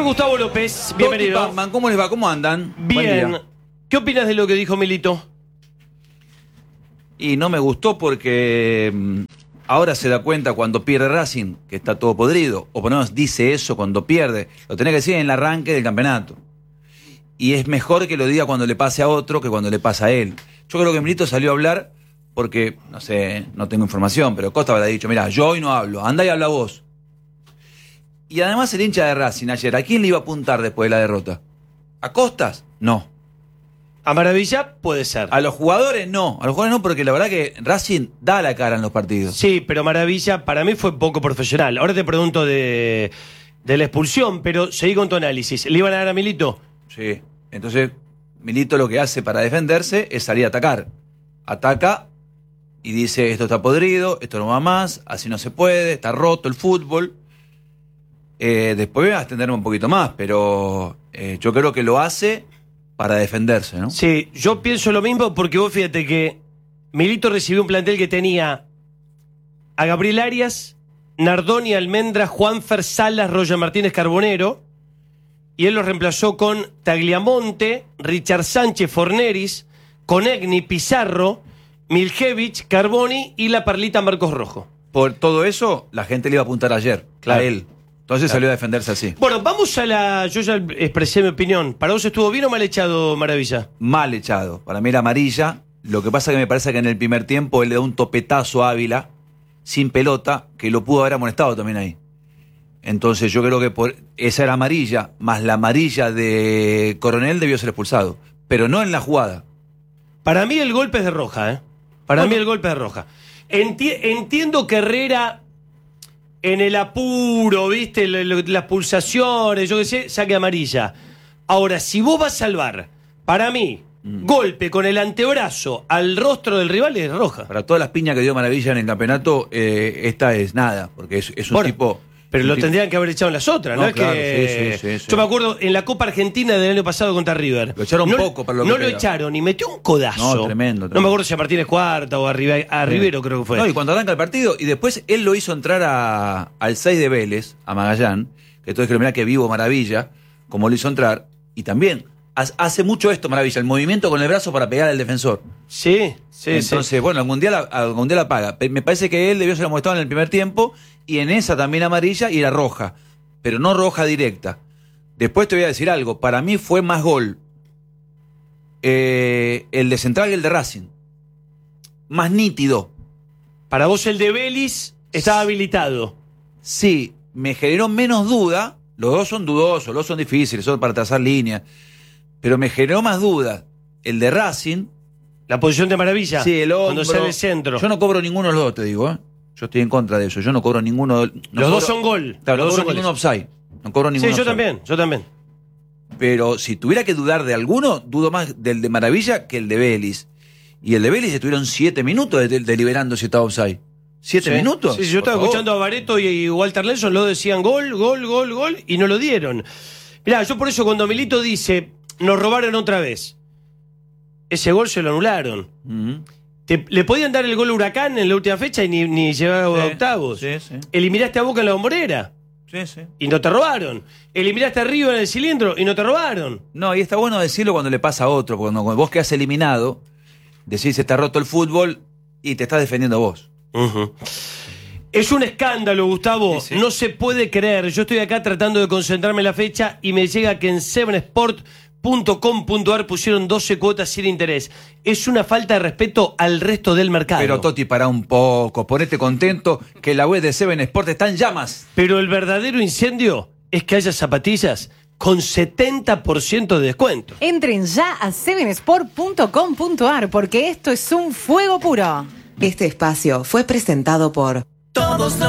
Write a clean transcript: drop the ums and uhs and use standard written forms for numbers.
Gustavo López, bienvenido. Batman, ¿cómo les va? ¿Cómo andan? Bien. ¿Qué opinas de lo que dijo Milito? Y no me gustó porque ahora se da cuenta cuando pierde Racing que está todo podrido, o por lo menos dice eso cuando pierde. Lo tenés que decir en el arranque del campeonato. Y es mejor que lo diga cuando le pase a otro que cuando le pasa a él. Yo creo que Milito salió a hablar porque, no sé, no tengo información, pero Costa habrá dicho, mirá, yo hoy no hablo, andá y habla vos. Y además el hincha de Racing ayer, ¿a quién le iba a apuntar después de la derrota? ¿A Costas? No. ¿A Maravilla? Puede ser. A los jugadores no. A los jugadores no, porque la verdad que Racing da la cara en los partidos. Sí, pero Maravilla para mí fue poco profesional. Ahora te pregunto de la expulsión, pero seguí con tu análisis. ¿Le iban a dar a Milito? Sí. Entonces, Milito lo que hace para defenderse es salir a atacar. Ataca y dice, esto está podrido, esto no va más, así no se puede, está roto el fútbol. Después voy a extenderme un poquito más, pero yo creo que lo hace para defenderse, ¿no? Sí, yo pienso lo mismo porque vos fíjate que Milito recibió un plantel que tenía a Gabriel Arias, Nardoni, Almendra, Juanfer, Salas, Roger Martínez, Carbonero, y él los reemplazó con Tagliamonte, Richard Sánchez, Forneris, Conegni, Pizarro, Miljevich, Carboni y la perlita Marcos Rojo. Por todo eso, la gente le iba a apuntar ayer, Claro. a él. Entonces salió a defenderse así. Bueno, vamos a la... Yo ya expresé mi opinión. ¿Para vos estuvo bien o mal echado Maravilla? Mal echado. Para mí era amarilla. Lo que pasa que me parece que en el primer tiempo él le da un topetazo a Ávila, sin pelota, que lo pudo haber amonestado también ahí. Entonces yo creo que esa era amarilla, más la amarilla de Coronel debió ser expulsado. Pero no en la jugada. Para mí el golpe es de roja, ¿eh? Para mí el golpe es de roja. Entiendo que Herrera, en el apuro, ¿viste? Las pulsaciones, yo qué sé, saque amarilla. Ahora, si vos vas a salvar, para mí, golpe con el antebrazo al rostro del rival es roja. Para todas las piñas que dio Maravilla en el campeonato, esta es nada, porque es un Bueno, tipo... Pero lo tendrían que haber echado en las otras, ¿no? No, Es claro, que... sí. Yo me acuerdo en la Copa Argentina del año pasado contra River. Lo echaron poco para lo que No lo pega. echaron y metió un codazo. No, tremendo. No me acuerdo si a Martínez Cuarta o a Rivero creo que fue. No, y cuando arranca el partido, y después él lo hizo entrar al 6 de Vélez, a Magallán, que entonces creo, mirá que vivo Maravilla, como lo hizo entrar, y también hace mucho esto Maravilla, el movimiento con el brazo para pegar al defensor. Sí. Entonces, bueno, algún día la paga. Me parece que él debió ser amonestado en el primer tiempo, y en esa también amarilla, y era roja, pero no roja directa. Después te voy a decir algo, para mí fue más gol el de Central que el de Racing. Más nítido. Para vos el de Vélez estaba habilitado. Sí, me generó menos duda. Los dos son dudosos, los dos son difíciles, son para trazar líneas. Pero me generó más duda el de Racing. La posición de Maravilla. Sí, el hombro. Cuando sale el centro. Yo no cobro ninguno de los dos, te digo, ¿eh? Yo estoy en contra de eso. Yo no cobro ninguno. Los dos son gol. Claro, Los no dos cobro son ningún goles. offside. No cobro ningún Sí, yo offside. también. Pero si tuviera que dudar de alguno, dudo más del de Maravilla que el de Vélez. Y el de Vélez estuvieron 7 minutos deliberando si estaba offside. ¿7 minutos? Sí, yo estaba escuchando a Bareto y Walter Nelson, lo decían gol, y no lo dieron. Mirá, yo por eso cuando Milito dice, nos robaron otra vez, ese gol se lo anularon. Le podían dar el gol a Huracán en la última fecha y ni llegar a octavos. Sí. Eliminaste a Boca en la Bombonera Sí. y no te robaron. Eliminaste a River en el cilindro y no te robaron. No, y está bueno decirlo cuando le pasa a otro, porque cuando vos quedás eliminado, decís está roto el fútbol y te estás defendiendo vos. Es un escándalo, Gustavo. Sí. No se puede creer. Yo estoy acá tratando de concentrarme en la fecha y me llega que en sevensport.com.ar pusieron 12 cuotas sin interés. Es una falta de respeto al resto del mercado. Pero Toti, pará un poco, ponete contento que la web de Seven Sport está en llamas. Pero el verdadero incendio es que haya zapatillas con 70% de descuento. Entren ya a sevensport.com.ar porque esto es un fuego puro. Este espacio fue presentado por...